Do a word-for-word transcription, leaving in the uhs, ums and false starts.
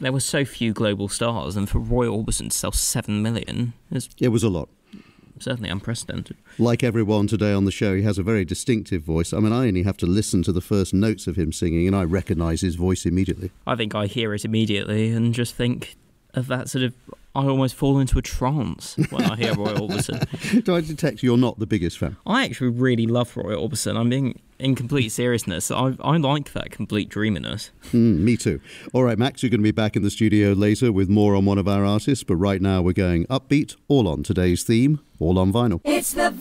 there were so few global stars, and for Roy Orbison to sell seven million is It was a lot. certainly unprecedented. Like everyone today on the show, he has a very distinctive voice. I mean, I only have to listen to the first notes of him singing and I recognise his voice immediately. I think I hear it immediately and just think of that sort of... I almost fall into a trance when I hear Roy Orbison. Do I detect you're not the biggest fan? I actually really love Roy Orbison. I'm being... In complete seriousness, I, I like that complete dreaminess. Mm, me too. All right, Max, you're going to be back in the studio later with more on one of our artists, but right now we're going upbeat, all on today's theme, all on vinyl. It's the